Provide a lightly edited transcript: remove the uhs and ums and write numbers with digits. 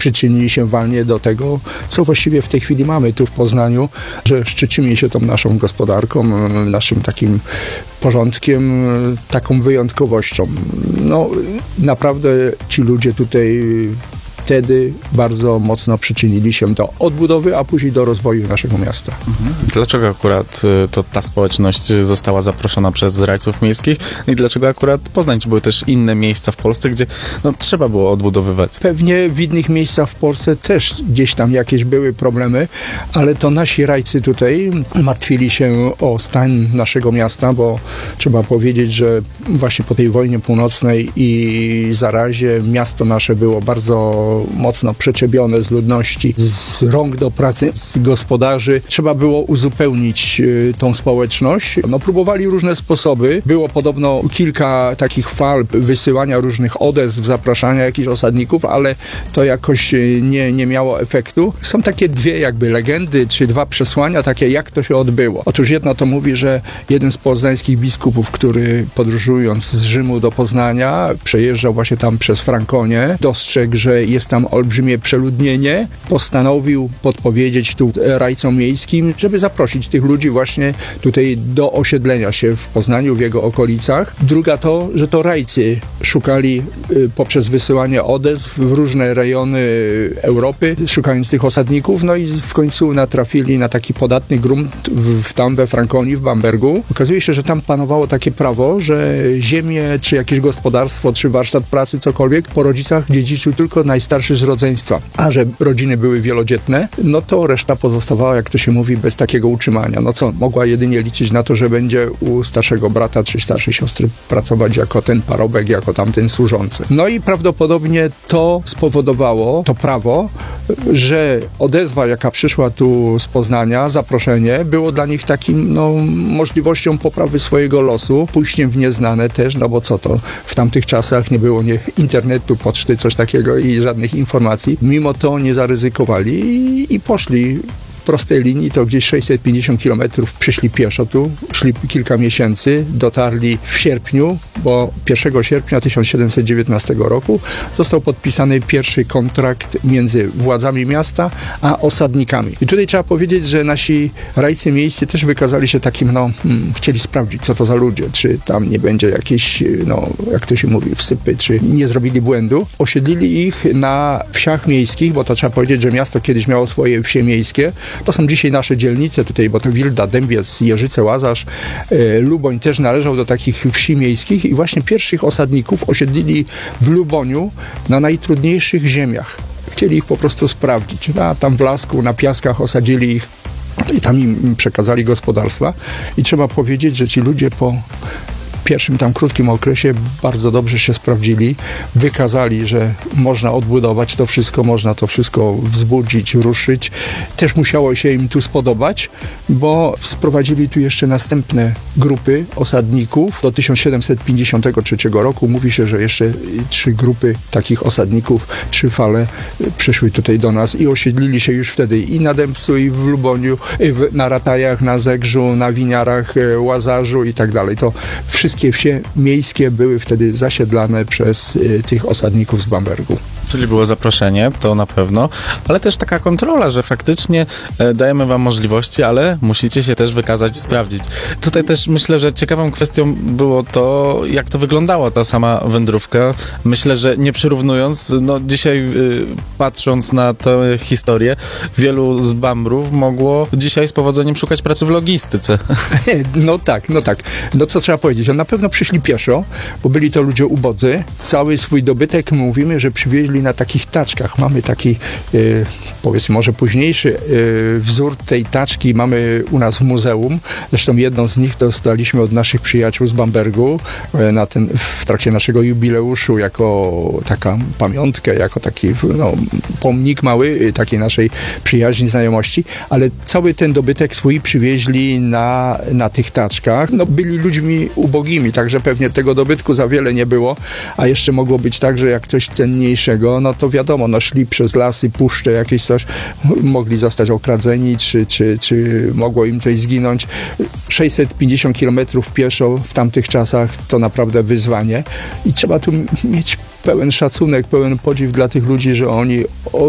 przyczynili się walnie do tego, co właściwie w tej chwili mamy tu w Poznaniu, że szczycimy się tą naszą gospodarką, naszym takim porządkiem, taką wyjątkowością. No naprawdę ci ludzie tutaj wtedy bardzo mocno przyczynili się do odbudowy, a później do rozwoju naszego miasta. Dlaczego akurat to ta społeczność została zaproszona przez rajców miejskich i dlaczego akurat Poznań? Czy były też inne miejsca w Polsce, gdzie trzeba było odbudowywać? Pewnie w innych miejscach w Polsce też gdzieś tam jakieś były problemy, ale to nasi rajcy tutaj martwili się o stan naszego miasta, bo trzeba powiedzieć, że właśnie po tej wojnie północnej i zarazie miasto nasze było bardzo mocno przeczepione z ludności, z rąk do pracy, z gospodarzy. Trzeba było uzupełnić tą społeczność. Próbowali różne sposoby. Było podobno kilka takich fal wysyłania różnych odezw, zapraszania jakichś osadników, ale to jakoś nie miało efektu. Są takie dwie jakby legendy, czy dwa przesłania takie, jak to się odbyło. Otóż jedno to mówi, że jeden z poznańskich biskupów, który podróżując z Rzymu do Poznania, przejeżdżał właśnie tam przez Frankonię, dostrzegł, że jest tam olbrzymie przeludnienie, postanowił podpowiedzieć tu rajcom miejskim, żeby zaprosić tych ludzi właśnie tutaj do osiedlenia się w Poznaniu, w jego okolicach. Druga to, że to rajcy szukali poprzez wysyłanie odezw w różne rejony Europy, szukając tych osadników, no i w końcu natrafili na taki podatny grunt tam we Frankonii, w Bambergu. Okazuje się, że tam panowało takie prawo, że ziemię, czy jakieś gospodarstwo, czy warsztat pracy, cokolwiek, po rodzicach dziedziczył tylko najstarszy z rodzeństwa. A że rodziny były wielodzietne, no to reszta pozostawała, jak to się mówi, bez takiego utrzymania. No co, mogła jedynie liczyć na to, że będzie u starszego brata czy starszej siostry pracować jako ten parobek, jako tamten służący. No i prawdopodobnie to spowodowało, to prawo, że odezwa, jaka przyszła tu z Poznania, zaproszenie, było dla nich takim, możliwością poprawy swojego losu, pójściem w nieznane też, bo co to, w tamtych czasach nie było internetu, poczty, coś takiego i żadnych informacji. Mimo to nie zaryzykowali i poszli w prostej linii, to gdzieś 650 km przyszli pieszo tu, szli kilka miesięcy, dotarli w sierpniu, bo 1 sierpnia 1719 roku został podpisany pierwszy kontrakt między władzami miasta a osadnikami. I tutaj trzeba powiedzieć, że nasi rajcy miejscy też wykazali się takim, chcieli sprawdzić, co to za ludzie, czy tam nie będzie jakieś, jak to się mówi, wsypy, czy nie zrobili błędu. Osiedlili ich na wsiach miejskich, bo to trzeba powiedzieć, że miasto kiedyś miało swoje wsie miejskie. To są dzisiaj nasze dzielnice, tutaj, bo to Wilda, Dębiec, Jeżyce, Łazarz, Luboń też należał do takich wsi miejskich i właśnie pierwszych osadników osiedlili w Luboniu na najtrudniejszych ziemiach. Chcieli ich po prostu sprawdzić. Tam w lasku, na piaskach osadzili ich i tam im przekazali gospodarstwa. I trzeba powiedzieć, że ci ludzie po pierwszym tam krótkim okresie bardzo dobrze się sprawdzili, wykazali, że można odbudować to wszystko, można to wszystko wzbudzić, ruszyć. Też musiało się im tu spodobać, bo sprowadzili tu jeszcze następne grupy osadników. Do 1753 roku mówi się, że jeszcze 3 grupy takich osadników, 3 fale przyszły tutaj do nas i osiedlili się już wtedy i na Dębcu, i w Luboniu, na Ratajach, na Zegrzu, na Winiarach, Łazarzu i tak dalej. To wszystkie wsie miejskie były wtedy zasiedlane przez tych osadników z Bambergu. Czyli było zaproszenie, to na pewno, ale też taka kontrola, że faktycznie dajemy wam możliwości, ale musicie się też wykazać i sprawdzić. Tutaj też myślę, że ciekawą kwestią było to, jak to wyglądała ta sama wędrówka. Myślę, że nie przyrównując, dzisiaj patrząc na tę historię, wielu z Bambrów mogło dzisiaj z powodzeniem szukać pracy w logistyce. No tak. No co trzeba powiedzieć, na pewno przyszli pieszo, bo byli to ludzie ubodzy. Cały swój dobytek, mówimy, że przywieźli na takich taczkach. Mamy taki, powiedzmy może późniejszy wzór tej taczki mamy u nas w muzeum. Zresztą jedną z nich dostaliśmy od naszych przyjaciół z Bambergu w trakcie naszego jubileuszu jako taka pamiątkę, jako taki pomnik mały takiej naszej przyjaźni, znajomości, ale cały ten dobytek swój przywieźli na tych taczkach. Byli ludźmi ubogimi, także pewnie tego dobytku za wiele nie było, a jeszcze mogło być tak, że jak coś cenniejszego, to wiadomo, szli przez lasy, puszcze, jakieś coś, mogli zostać okradzeni, czy mogło im coś zginąć. 650 km pieszo w tamtych czasach to naprawdę wyzwanie i trzeba tu mieć pełen szacunek, pełen podziw dla tych ludzi, że oni